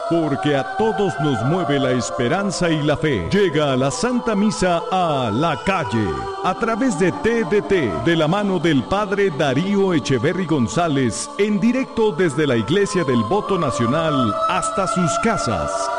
Porque a todos nos mueve la esperanza y la fe. Llega la Santa Misa a la calle, a través de TDT, de la mano del Padre Darío Echeverry González, en directo desde la Iglesia del Voto Nacional hasta sus casas.